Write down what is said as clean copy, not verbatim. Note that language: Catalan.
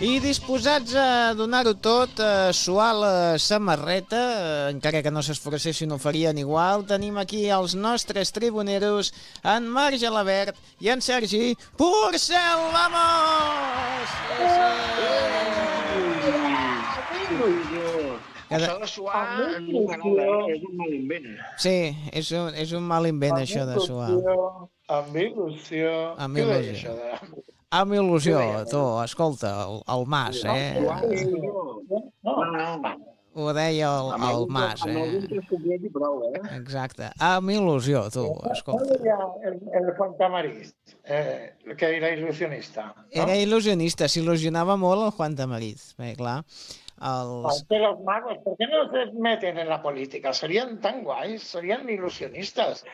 I disposats a donar-ho tot, a suar la samarreta, encara que no s'esforcessin ho farien igual, tenim aquí els nostres tribuneros, en Marc Gelabert i en Sergi Porcel. ¡Vamos! Això de suar no m'agrada, és un mal invent. Sí, és un mal invent, això de suar. Amb il·lusió. Amb Què deia il·lusió. això de... Amb il·lusió, tu, escolta, el Mas, ho deia el Mas, Amb algun tres complets i prou, Exacte, amb il·lusió, tu, escolta. El Fantamarís, que era il·lusionista. Era il·lusionista, s'il·lusionava molt el Juan Tamariz, bé, clar. Que los magos, ¿por qué no se meten en la política? Serían tan guays, serían ilusionistas.